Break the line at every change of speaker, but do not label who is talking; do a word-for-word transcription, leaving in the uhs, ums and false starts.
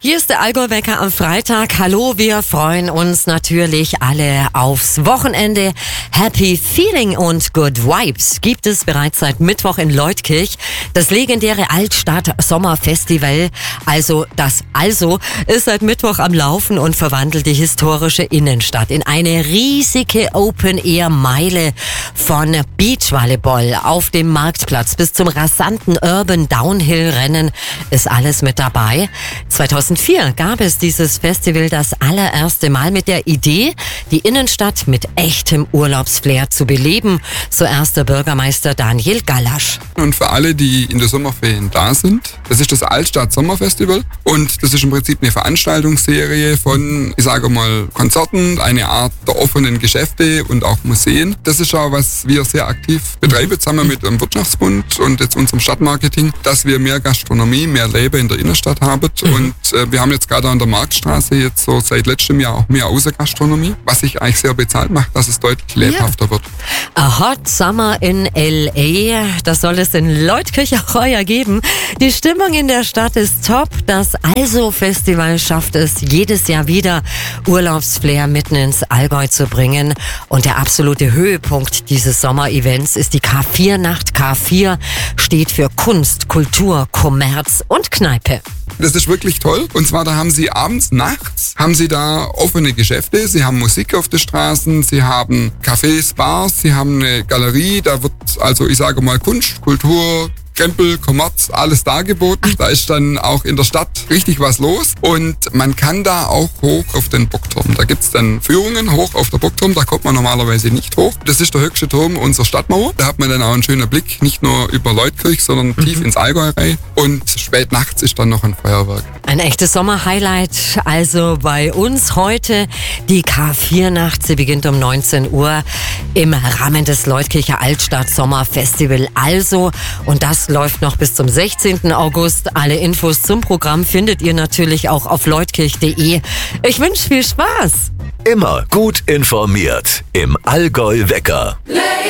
Hier ist der Allgäu-Wecker am Freitag. Hallo, wir freuen uns natürlich alle aufs Wochenende. Happy Feeling und Good Vibes gibt es bereits seit Mittwoch in Leutkirch. Das legendäre Altstadt-Sommerfestival, also das Also, ist seit Mittwoch am Laufen und verwandelt die historische Innenstadt in eine riesige Open-Air-Meile von Beachvolleyball auf dem Marktplatz bis zum rasanten Urban Downhill-Rennen ist alles mit dabei. zweitausendvier gab es dieses Festival das allererste Mal mit der Idee, die Innenstadt mit echtem Urlaubsflair zu beleben, so erster Bürgermeister Daniel Gallasch.
Und für alle, die in der Sommerferien da sind, das ist das Altstadt-Sommerfestival und das ist im Prinzip eine Veranstaltungsserie von, ich sage mal, Konzerten, eine Art der offenen Geschäfte und auch Museen. Das ist auch, was wir sehr aktiv betreiben, zusammen mit dem Wirtschaftsbund und jetzt unserem Stadtmarketing, dass wir mehr Gastronomie, mehr Leben in der Innenstadt haben.
Mhm.
Und äh, wir haben jetzt gerade an der Marktstraße jetzt so seit letztem Jahr auch mehr Außengastronomie, was sich eigentlich sehr bezahlt macht, dass es deutlich lebhafter ja. wird.
A Hot Summer in L A, das soll es in Leutkirch auch heuer geben. Die Stimmung in der Stadt ist top. Das Also-Festival schafft es jedes Jahr wieder, Urlaubsflair mitten ins Allgäu zu bringen. Und der absolute Höhepunkt dieses Sommerevents ist die K vier Nacht. K vier steht für Kunst, Kultur, Kommerz und Kneipe.
Das ist wirklich toll. Und zwar, da haben sie abends, nachts, haben sie da offene Geschäfte. Sie haben Musik auf den Straßen, sie haben Cafés, Bars, sie haben eine Galerie. Da wird also, ich sage mal, Kunst, Kultur, Krempel, Kommerz, alles dargeboten. Da ist dann auch in der Stadt richtig was los und man kann da auch hoch auf den Bockturm. Da gibt's dann Führungen hoch auf der Bockturm, da kommt man normalerweise nicht hoch. Das ist der höchste Turm unserer Stadtmauer. Da hat man dann auch einen schönen Blick, nicht nur über Leutkirch, sondern mhm. tief ins Allgäu rein. Und spät nachts ist dann noch ein Feuerwerk.
Ein echtes Sommerhighlight also bei uns heute. Die K vier Nacht, sie beginnt um neunzehn Uhr im Rahmen des Leutkircher Altstadt-Sommerfestival Also. Und das läuft noch bis zum sechzehnten August. Alle Infos zum Programm findet ihr natürlich auch auf leutkirch punkt de. Ich wünsche viel Spaß.
Immer gut informiert im Allgäu-Wecker.